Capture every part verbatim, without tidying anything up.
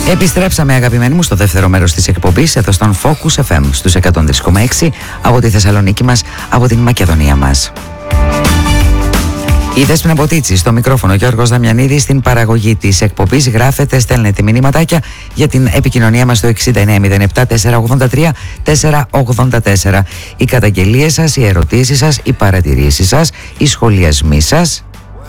Επιστρέψαμε, αγαπημένοι μου, στο δεύτερο μέρος της εκπομπής εδώ στον Focus εφ εμ στους εκατόν τρία κόμμα έξι από τη Θεσσαλονίκη μας, από την Μακεδονία μας. Η Δέσποινα Ποτίτση στο μικρόφωνο, Γιώργος Δαμιανίδης στην παραγωγή της εκπομπής. Γράφετε, στέλνετε μηνύματάκια για την επικοινωνία μας στο εξήντα εννέα μηδέν επτά τετρακόσια ογδόντα τρία τετρακόσια ογδόντα τέσσερα. Οι καταγγελίες σας, οι ερωτήσεις σας, οι παρατηρήσεις σας, οι σχολιασμοί σας.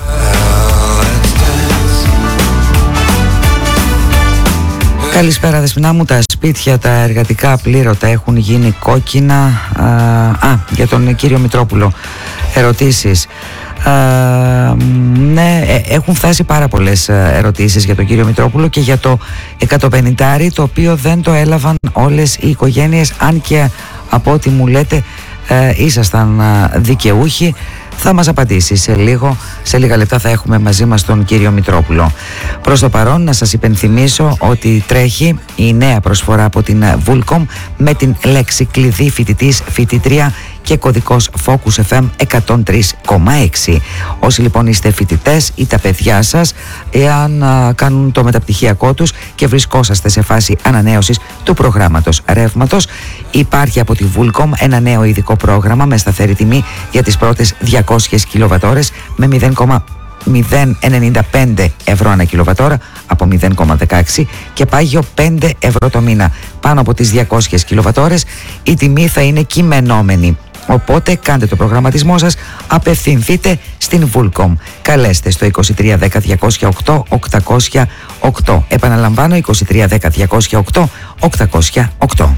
Καλησπέρα, Δεσποινά μου. Τα σπίτια, τα εργατικά πλήρωτα έχουν γίνει κόκκινα. Α, α για τον κύριο Μητρόπουλο ερωτήσεις. Α, ναι, έχουν φτάσει πάρα πολλές ερωτήσεις για τον κύριο Μητρόπουλο και για το εκατοπενηντάρι, το οποίο δεν το έλαβαν όλες οι οικογένειες, αν και από ό,τι μου λέτε ε, ήσασταν δικαιούχοι. Θα μας απαντήσει σε λίγο, σε λίγα λεπτά θα έχουμε μαζί μας τον κύριο Μητρόπουλο. Προς το παρόν να σας υπενθυμίσω ότι τρέχει η νέα προσφορά από την Vulcom με την λέξη κλειδί φοιτητής, φοιτήτρια και κωδικός Focus εφ εμ εκατόν τρία κόμμα έξι. Όσοι λοιπόν είστε φοιτητές ή τα παιδιά σας, εάν α, κάνουν το μεταπτυχιακό τους και βρισκόσαστε σε φάση ανανέωσης του προγράμματος ρεύματος, υπάρχει από τη Vulcom ένα νέο ειδικό πρόγραμμα με σταθερή τιμή για τις πρώτες διακόσιες κιλοβατόρες με μηδέν κόμμα μηδέν ενενήντα πέντε ευρώ ανά κιλοβατόρα από μηδέν κόμμα δεκαέξι και πάγιο πέντε ευρώ το μήνα. Πάνω από τις διακόσιες κιλοβατόρες η τιμή θα είναι κειμενόμενη. Οπότε κάντε το προγραμματισμό σας, απευθυνθείτε στην Vulcom. Καλέστε στο είκοσι τρία δέκα διακόσια οκτώ οκτακόσια οκτώ. Επαναλαμβάνω, είκοσι τρία δέκα διακόσια οκτώ οκτακόσια οκτώ.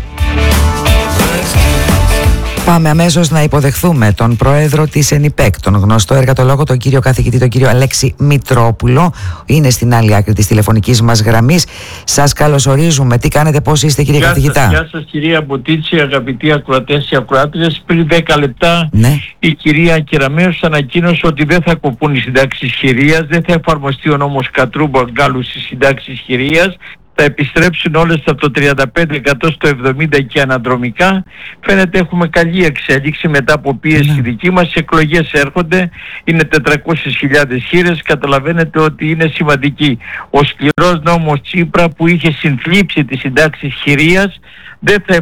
Πάμε αμέσως να υποδεχθούμε τον πρόεδρο της ΕΝΙΠΕΚ, τον γνωστό εργατολόγο, τον κύριο καθηγητή, τον κύριο Αλέξη Μητρόπουλο. Είναι στην άλλη άκρη της τηλεφωνικής μας γραμμής. Σας καλωσορίζουμε. Τι κάνετε, πώς είστε, κύριε γεια καθηγητά? Σας, γεια σας, κυρία Ποτίτση, αγαπητοί ακροατές και ακροάτριες. Πριν δέκα λεπτά ναι. η κυρία Κεραμέως ανακοίνωσε ότι δεν θα κοπούν οι συντάξεις χειρίας, δεν θα εφαρμοστεί ο νόμος Κατρούμπου-Αγκάλου στις συντάξεις χειρίας. Θα επιστρέψουν όλες από το τριάντα πέντε τοις εκατό στο εβδομήντα τοις εκατό και αναδρομικά. Φαίνεται έχουμε καλή εξέλιξη μετά από πίεση ναι. δική μας. Οι εκλογές έρχονται, είναι τετρακόσιες χιλιάδες χήρες. Καταλαβαίνετε ότι είναι σημαντική. Ο σκληρός νόμος Τσίπρα που είχε συνθλίψει τις συντάξεις χειρίας δεν θα